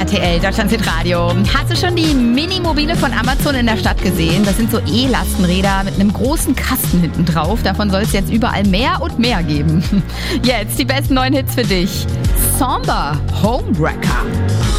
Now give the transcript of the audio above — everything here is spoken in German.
RTL, Deutschland Radio. Hast du schon die Minimobile von Amazon in der Stadt gesehen? Das sind so E-Lastenräder mit einem großen Kasten hinten drauf. Davon soll es jetzt überall mehr und mehr geben. Jetzt die besten neuen Hits für dich. Somber Homewrecker.